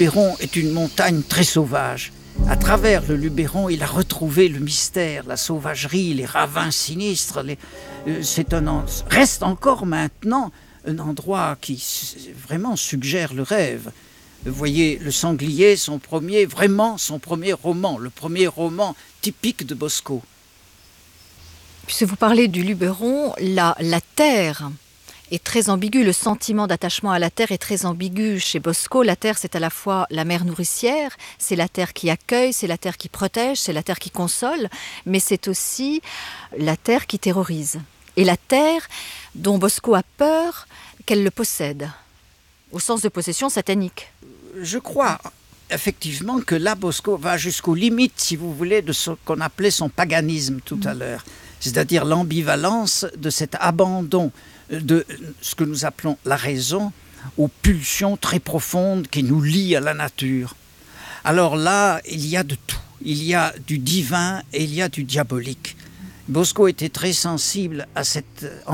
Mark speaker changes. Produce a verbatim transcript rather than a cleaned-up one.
Speaker 1: Luberon est une montagne très sauvage. À travers le Luberon, il a retrouvé le mystère, la sauvagerie, les ravins sinistres. Les... C'est un en... reste encore maintenant un endroit qui vraiment suggère le rêve. Vous voyez, Le Sanglier, son premier, vraiment son premier roman, le premier roman typique de Bosco.
Speaker 2: Puisque vous parlez du Luberon, la, la terre est très ambiguë, le sentiment d'attachement à la terre est très ambigu. Chez Bosco, la terre, c'est à la fois la mère nourricière, c'est la terre qui accueille, c'est la terre qui protège, c'est la terre qui console, mais c'est aussi la terre qui terrorise. Et la terre dont Bosco a peur qu'elle le possède, au sens de possession satanique.
Speaker 1: Je crois effectivement que là, Bosco va jusqu'aux limites, si vous voulez, de ce qu'on appelait son paganisme tout à l'heure. C'est-à-dire l'ambivalence de cet abandon de ce que nous appelons la raison aux pulsions très profondes qui nous lient à la nature. Alors là, il y a de tout. Il y a du divin et il y a du diabolique. Bosco était très sensible à cette